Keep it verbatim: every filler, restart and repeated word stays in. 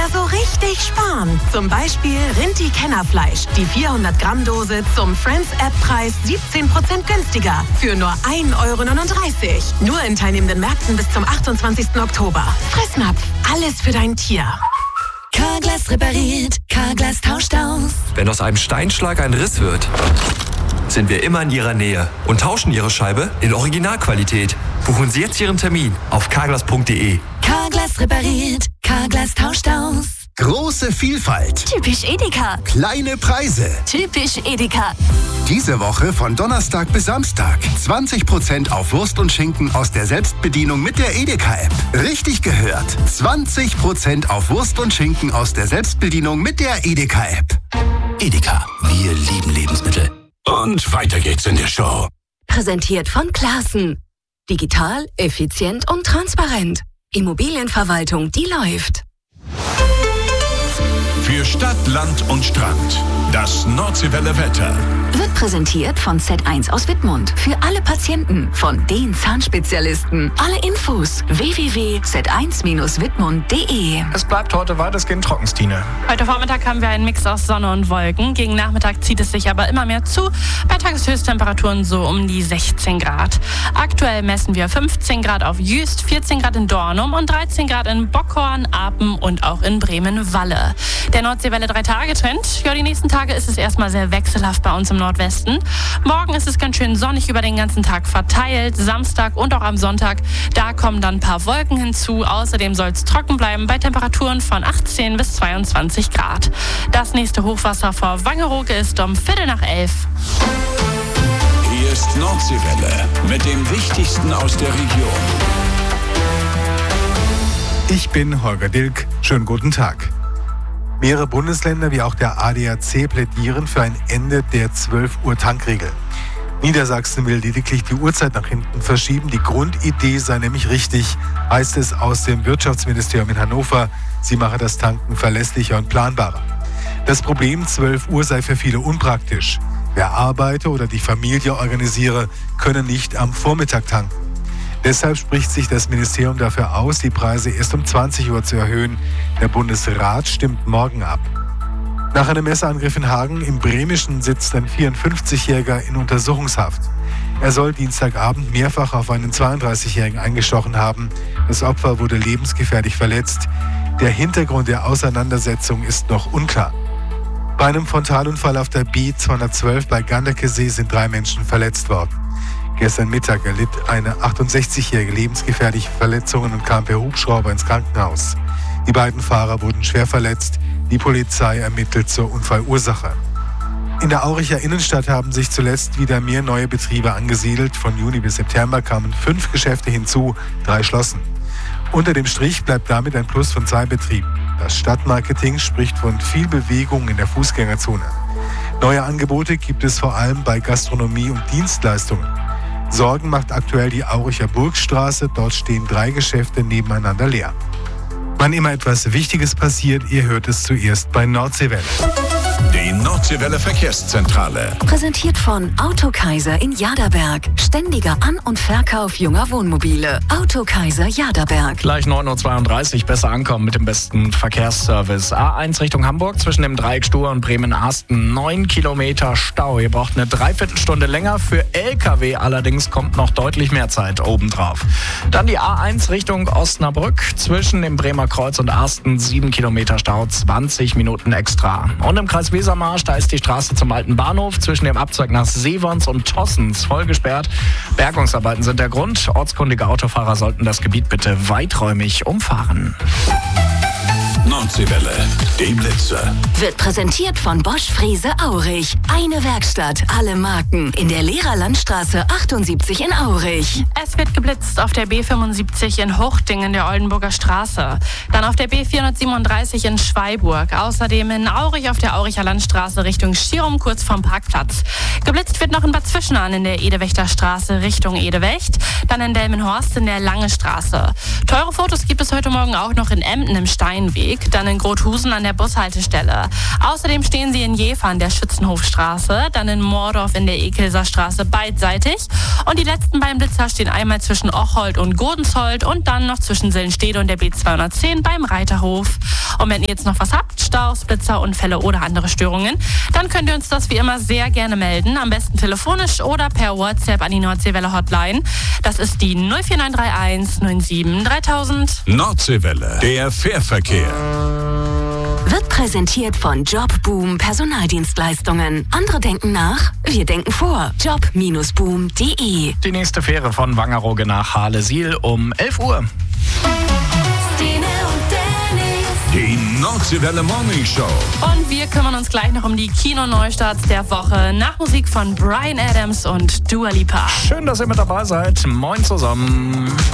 so richtig sparen. Zum Beispiel Rinti Kennerfleisch. Die vierhundert Gramm Dose zum Friends-App-Preis siebzehn Prozent günstiger. Für nur ein Euro neununddreißig. Nur in teilnehmenden Märkten bis zum achtundzwanzigsten Oktober. Fressnapf. Alles für dein Tier. Carglass repariert. Carglass tauscht aus. Wenn aus einem Steinschlag ein Riss wird, sind wir immer in Ihrer Nähe und tauschen Ihre Scheibe in Originalqualität. Buchen Sie jetzt Ihren Termin auf carglass punkt de. Carglass repariert. Carglass tauscht aus. Große Vielfalt. Typisch Edeka. Kleine Preise. Typisch Edeka. Diese Woche von Donnerstag bis Samstag. zwanzig Prozent auf Wurst und Schinken aus der Selbstbedienung mit der Edeka-App. Richtig gehört. zwanzig Prozent auf Wurst und Schinken aus der Selbstbedienung mit der Edeka-App. Edeka. Wir lieben Lebensmittel. Und weiter geht's in der Show. Präsentiert von Classen. Digital, effizient und transparent. Immobilienverwaltung, die läuft. Für Stadt, Land und Strand. Das Nordseewelle Wetter. Wird präsentiert von Z eins aus Wittmund. Für alle Patienten von den Zahnspezialisten. Alle Infos w w w punkt z eins bindestrich wittmund punkt de. Es bleibt heute weitestgehend trocken, Stine. Heute Vormittag haben wir einen Mix aus Sonne und Wolken. Gegen Nachmittag zieht es sich aber immer mehr zu. Bei Tageshöchsttemperaturen so um die sechzehn Grad. Aktuell messen wir fünfzehn Grad auf Jüst, vierzehn Grad in Dornum und dreizehn Grad in Bockhorn, Apen und auch in Bremen-Walle. Der Nordseewelle drei Tage Trend. Ja, die nächsten Tage ist es erstmal sehr wechselhaft bei uns im Nordwesten. Morgen ist es ganz schön sonnig über den ganzen Tag verteilt. Samstag und auch am Sonntag, da kommen dann ein paar Wolken hinzu. Außerdem soll es trocken bleiben bei Temperaturen von achtzehn bis zweiundzwanzig Grad. Das nächste Hochwasser vor Wangerooge ist um Viertel nach elf. Hier ist Nordseewelle mit dem Wichtigsten aus der Region. Ich bin Holger Dilk. Schönen guten Tag. Mehrere Bundesländer wie auch der A D A C plädieren für ein Ende der zwölf Uhr Tankregel. Niedersachsen will lediglich die Uhrzeit nach hinten verschieben. Die Grundidee sei nämlich richtig, heißt es aus dem Wirtschaftsministerium in Hannover. Sie mache das Tanken verlässlicher und planbarer. Das Problem, zwölf Uhr sei für viele unpraktisch. Wer arbeite oder die Familie organisiere, könne nicht am Vormittag tanken. Deshalb spricht sich das Ministerium dafür aus, die Preise erst um zwanzig Uhr zu erhöhen. Der Bundesrat stimmt morgen ab. Nach einem Messerangriff in Hagen im Bremischen sitzt ein vierundfünfzigjähriger in Untersuchungshaft. Er soll Dienstagabend mehrfach auf einen zweiunddreißigjährigen eingestochen haben. Das Opfer wurde lebensgefährlich verletzt. Der Hintergrund der Auseinandersetzung ist noch unklar. Bei einem Frontalunfall auf der B zweihundertzwölf bei Ganderkesee sind drei Menschen verletzt worden. Gestern Mittag erlitt eine achtundsechzigjährige lebensgefährliche Verletzungen und kam per Hubschrauber ins Krankenhaus. Die beiden Fahrer wurden schwer verletzt. Die Polizei ermittelt zur Unfallursache. In der Auricher Innenstadt haben sich zuletzt wieder mehr neue Betriebe angesiedelt. Von Juni bis September kamen fünf Geschäfte hinzu, drei schlossen. Unter dem Strich bleibt damit ein Plus von zwei Betrieben. Das Stadtmarketing spricht von viel Bewegung in der Fußgängerzone. Neue Angebote gibt es vor allem bei Gastronomie und Dienstleistungen. Sorgen macht aktuell die Auricher Burgstraße. Dort stehen drei Geschäfte nebeneinander leer. Wann immer etwas Wichtiges passiert, ihr hört es zuerst bei Nordseewelle. Die Nordseewelle Verkehrszentrale. Präsentiert von Autokaiser in Jaderberg. Ständiger An- und Verkauf junger Wohnmobile. Autokaiser Jaderberg. Gleich neun Uhr zweiunddreißig, besser ankommen mit dem besten Verkehrsservice. A eins Richtung Hamburg zwischen dem Dreieck Stur und Bremen-Arsten. Neun Kilometer Stau. Ihr braucht eine Dreiviertelstunde länger. Für L K W allerdings kommt noch deutlich mehr Zeit obendrauf. Dann die A eins Richtung Osnabrück zwischen dem Bremer Kreuz und Arsten. Sieben Kilometer Stau, zwanzig Minuten extra. Und im Kreis Wesermarsch, da ist die Straße zum alten Bahnhof zwischen dem Abzweig nach Sevons und Tossens voll gesperrt. Bergungsarbeiten sind der Grund. Ortskundige Autofahrer sollten das Gebiet bitte weiträumig umfahren. Nordseewelle, die Blitze. Wird präsentiert von Bosch Frese Aurich. Eine Werkstatt, alle Marken. In der Lehrerlandstraße achtundsiebzig in Aurich. Es wird geblitzt auf der B fünfundsiebzig in Huchting der Oldenburger Straße. Dann auf der B vierhundertsiebenunddreißig in Schweiburg. Außerdem in Aurich auf der Auricher Landstraße Richtung Schierum kurz vom Parkplatz. Geblitzt wird noch in Bad Zwischenahn in der Edewächter Straße Richtung Edewecht. Dann in Delmenhorst in der Lange Straße. Teure Fotos gibt es heute Morgen auch noch in Emden im Steinweg. Dann in Grothusen an der Bushaltestelle. Außerdem stehen sie in Jever an der Schützenhofstraße, dann in Moordorf in der Ekelser Straße beidseitig. Und die letzten beiden Blitzer stehen gehen einmal zwischen Ocholt und Gordensholt und dann noch zwischen Sellenstede und der B zweihundertzehn beim Reiterhof. Und wenn ihr jetzt noch was habt, Staus, Blitzer, Unfälle oder andere Störungen, dann könnt ihr uns das wie immer sehr gerne melden. Am besten telefonisch oder per WhatsApp an die Nordseewelle Hotline. Das ist die null vier neun drei eins neun sieben dreitausend. Nordseewelle, der Fährverkehr. Wird präsentiert von Jobboom Personaldienstleistungen. Andere denken nach, wir denken vor. job Bindestrich boom Punkt de. Die nächste Fähre von Wangerooge nach Halle-Siel um elf Uhr. Die Nordseewelle Morning Show. Und wir kümmern uns gleich noch um die Kino-Neustarts der Woche nach Musik von Bryan Adams und Dua Lipa. Schön, dass ihr mit dabei seid. Moin zusammen.